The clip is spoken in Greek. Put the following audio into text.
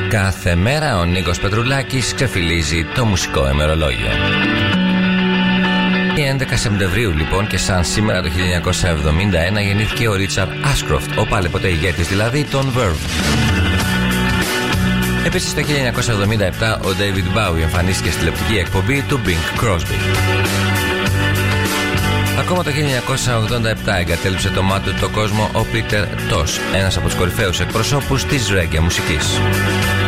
Κάθε μέρα ο Νίκος Πετρουλάκης ξεφυλίζει το μουσικό ημερολόγιο. 11 Σεπτεμβρίου λοιπόν, και σαν σήμερα το 1971 γεννήθηκε ο Ρίτσαρντ Ashcroft, ο πάλι ποτέ ηγέτης δηλαδή των Verve. Επίσης το 1977 ο David Bowie εμφανίστηκε στη τηλεοπτική εκπομπή του Bing Crosby. Ακόμα το 1987 εγκατέλειψε το μάτι του το κόσμο ο Peter Tosh, ένας από τους κορυφαίους εκπροσώπους της reggae μουσικής.